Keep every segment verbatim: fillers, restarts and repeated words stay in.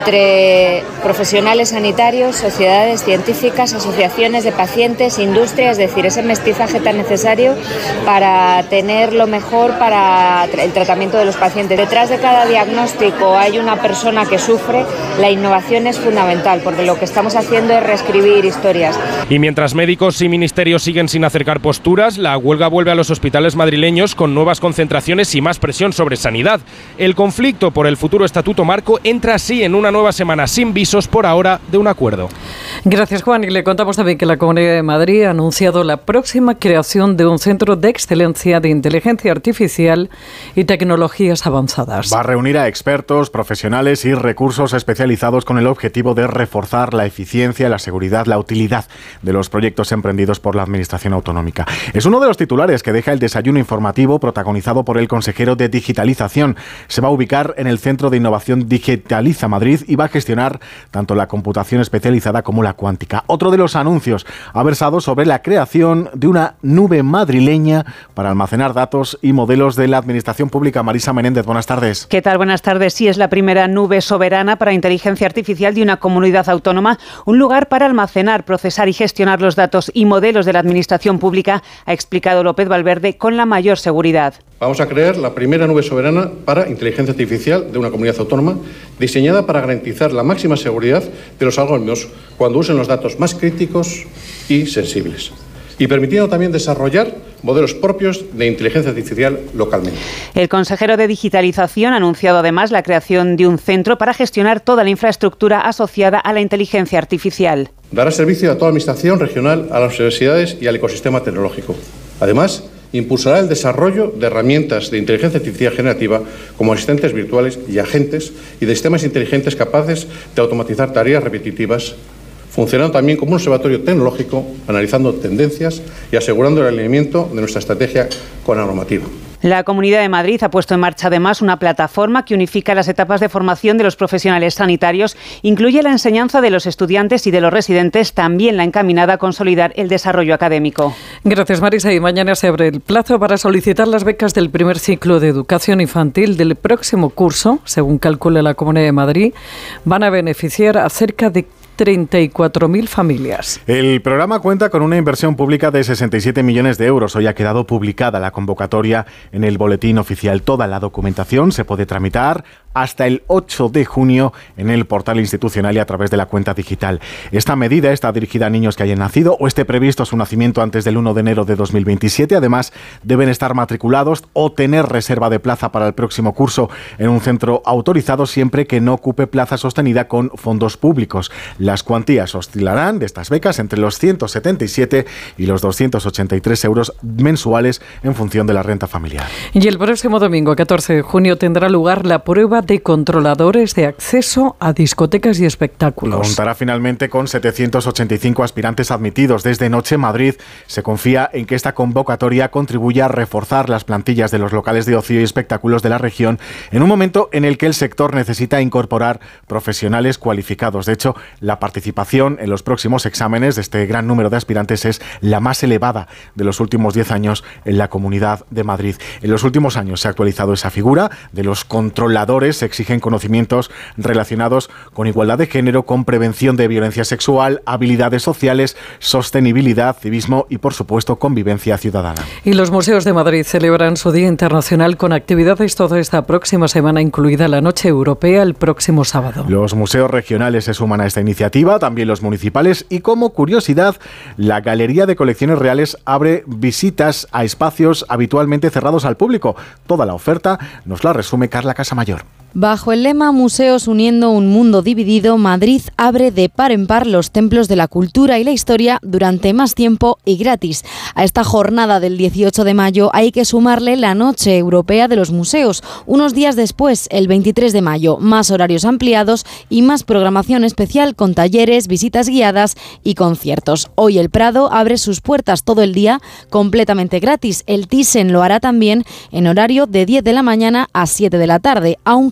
Entre profesionales sanitarios, sociedades científicas, asociaciones de pacientes, industria, es decir, ese mestizaje tan necesario para tener lo mejor para el tratamiento de los pacientes. Detrás de cada diagnóstico hay una persona que sufre. La innovación es fundamental porque lo que estamos haciendo es reescribir historias. Y mientras médicos y ministerios siguen sin acercar posturas, la huelga vuelve a los hospitales madrileños con nuevas concentraciones y más presión sobre sanidad. El conflicto por el futuro estatuto marco entra así en una nueva semana sin visos por ahora de un acuerdo. Gracias, Juan. Y le contamos también que la Comunidad de Madrid ha anunciado la próxima creación de un centro de excelencia de inteligencia artificial y tecnologías avanzadas. Va a reunir a expertos, profesionales y recursos especializados con el objetivo de reforzar la eficiencia, la seguridad, la utilidad de los proyectos emprendidos por la Administración autonómica. Es uno de los titulares que deja el desayuno informativo protagonizado por el consejero de Digitalización. Se va a ubicar en el Centro de Innovación Digitaliza Madrid y va a gestionar tanto la computación especializada como la cuántica. Otro de los anuncios ha versado sobre la creación de una nube madrileña para almacenar datos y modelos de la Administración Pública. Marisa Menéndez, buenas tardes. ¿Qué tal? Buenas tardes. Sí, es la primera nube soberana para inteligencia artificial de una comunidad autónoma, un lugar para almacenar, procesar y gestionar los datos y modelos de la Administración Pública, ha explicado López Valverde, con la mayor seguridad. Vamos a crear la primera nube soberana para inteligencia artificial de una comunidad autónoma, diseñada para garantizar la máxima seguridad de los algoritmos cuando usen los datos más críticos y sensibles, y permitiendo también desarrollar modelos propios de inteligencia artificial localmente. El consejero de Digitalización ha anunciado además la creación de un centro para gestionar toda la infraestructura asociada a la inteligencia artificial. Dará servicio a toda la administración regional, a las universidades y al ecosistema tecnológico. Además, impulsará el desarrollo de herramientas de inteligencia artificial generativa como asistentes virtuales y agentes y de sistemas inteligentes capaces de automatizar tareas repetitivas, funcionando también como un observatorio tecnológico, analizando tendencias y asegurando el alineamiento de nuestra estrategia con la normativa. La Comunidad de Madrid ha puesto en marcha además una plataforma que unifica las etapas de formación de los profesionales sanitarios, incluye la enseñanza de los estudiantes y de los residentes, también la encaminada a consolidar el desarrollo académico. Gracias, Marisa. Y mañana se abre el plazo para solicitar las becas del primer ciclo de educación infantil del próximo curso. Según calcula la Comunidad de Madrid, van a beneficiar a cerca de treinta y cuatro mil familias. El programa cuenta con una inversión pública de sesenta y siete millones de euros. Hoy ha quedado publicada la convocatoria en el boletín oficial. Toda la documentación se puede tramitar hasta el ocho de junio en el portal institucional y a través de la cuenta digital. Esta medida está dirigida a niños que hayan nacido o esté previsto su nacimiento antes del uno de enero de dos mil veintisiete. Además, deben estar matriculados o tener reserva de plaza para el próximo curso en un centro autorizado siempre que no ocupe plaza sostenida con fondos públicos. Las cuantías oscilarán de estas becas entre los ciento setenta y siete y los doscientos ochenta y tres euros mensuales en función de la renta familiar. Y el próximo domingo, catorce de junio, tendrá lugar la prueba de controladores de acceso a discotecas y espectáculos. Contará finalmente con setecientos ochenta y cinco aspirantes admitidos. Desde Noche Madrid se confía en que esta convocatoria contribuya a reforzar las plantillas de los locales de ocio y espectáculos de la región en un momento en el que el sector necesita incorporar profesionales cualificados. De hecho, la participación en los próximos exámenes de este gran número de aspirantes es la más elevada de los últimos diez años en la Comunidad de Madrid. En los últimos años se ha actualizado esa figura de los controladores. Se exigen conocimientos relacionados con igualdad de género, con prevención de violencia sexual, habilidades sociales, sostenibilidad, civismo y, por supuesto, convivencia ciudadana. Y los museos de Madrid celebran su Día Internacional con actividades toda esta próxima semana, incluida la Noche Europea el próximo sábado. Los museos regionales se suman a esta iniciativa, también los municipales, y como curiosidad, la Galería de Colecciones Reales abre visitas a espacios habitualmente cerrados al público. Toda la oferta nos la resume Carla Casamayor. Bajo el lema Museos uniendo un mundo dividido, Madrid abre de par en par los templos de la cultura y la historia durante más tiempo y gratis. A esta jornada del dieciocho de mayo hay que sumarle la Noche Europea de los Museos. Unos días después, el veintitrés de mayo, más horarios ampliados y más programación especial con talleres, visitas guiadas y conciertos. Hoy el Prado abre sus puertas todo el día completamente gratis. El Thyssen lo hará también en horario de diez de la mañana a siete de la tarde, aunque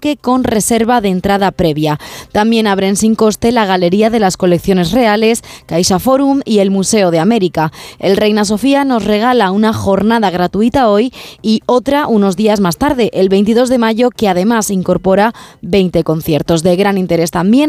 parque con reserva de entrada previa. También abren sin coste la Galería de las Colecciones Reales, Caixa Forum y el Museo de América. El Reina Sofía nos regala una jornada gratuita hoy y otra unos días más tarde, el veintidós de mayo, que además incorpora veinte conciertos. De gran interés también